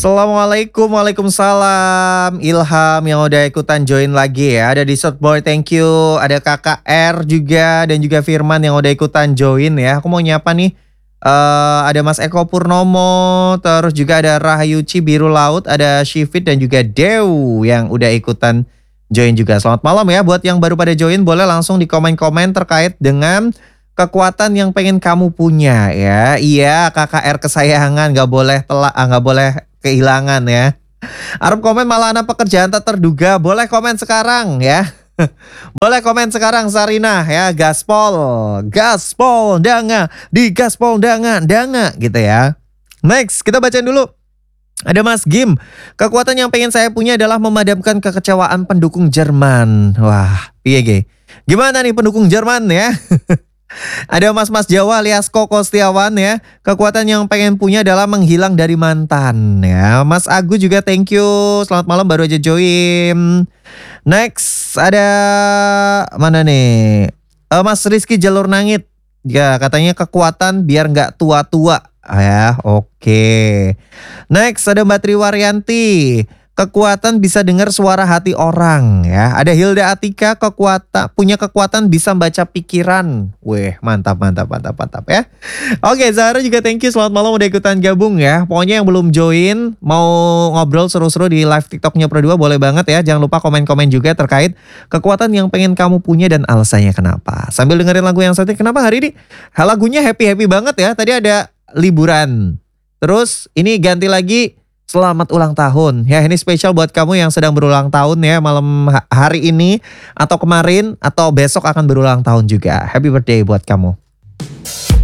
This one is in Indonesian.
Assalamualaikum, waalaikumsalam. Ilham yang udah ikutan join lagi ya. Ada di Boy, thank you. Ada Kakak R juga dan juga Firman yang udah ikutan join ya. Aku mau nyapa nih. Ada Mas Eko Purnomo, terus juga ada Rahayuci Biru Laut, ada Shifit dan juga Dew yang udah ikutan join juga. Selamat malam ya buat yang baru pada join, boleh langsung di komen-komen terkait dengan kekuatan yang pengen kamu punya ya. Iya, KKR kesayangan nggak boleh nggak boleh kehilangan ya. Arab komen malah anak pekerjaan tak terduga. Boleh komen sekarang ya. Boleh komen sekarang Sarina ya. Gaspol, gaspol, danga, di gaspol, danga gitu ya. Next, kita bacain dulu. Ada Mas Gim. Kekuatan yang pengen saya punya adalah memadamkan kekecewaan pendukung Jerman. Wah, iya. Gimana nih pendukung Jerman ya? Ada Mas Jawa alias Koko Setiawan ya. Kekuatan yang pengen punya adalah menghilang dari mantan ya. Mas Agus juga thank you. Selamat malam baru aja join. Next ada mana nih? Mas Rizky Jalur Nangit. Ya katanya kekuatan biar nggak tua-tua ya. Oke. Next ada Mbak Triwaryanti. Kekuatan bisa dengar suara hati orang ya. Ada Hilda Atika punya kekuatan bisa baca pikiran. Weh, mantap ya. Oke, Zahra juga thank you, selamat malam udah ikutan gabung ya. Pokoknya yang belum join mau ngobrol seru-seru di live TikToknya Pro2 boleh banget ya. Jangan lupa komen-komen juga terkait kekuatan yang pengen kamu punya dan alasannya kenapa. Sambil dengerin lagu yang satu, kenapa hari ini lagunya happy banget ya. Tadi ada liburan. Terus ini ganti lagi selamat ulang tahun. Ya ini spesial buat kamu yang sedang berulang tahun ya malam hari ini atau kemarin atau besok akan berulang tahun juga. Happy birthday buat kamu.